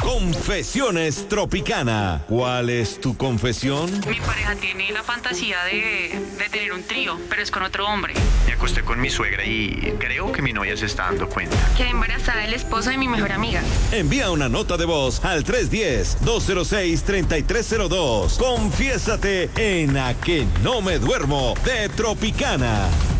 Confesiones Tropicana. ¿Cuál es tu confesión? Mi pareja tiene la fantasía de tener un trío, pero es con otro hombre. Me acosté con mi suegra y creo que mi novia se está dando cuenta. Quedé embarazada del esposo de mi mejor amiga. Envía una nota de voz al 310-206-3302. Confiésate en A que no me duermo de Tropicana.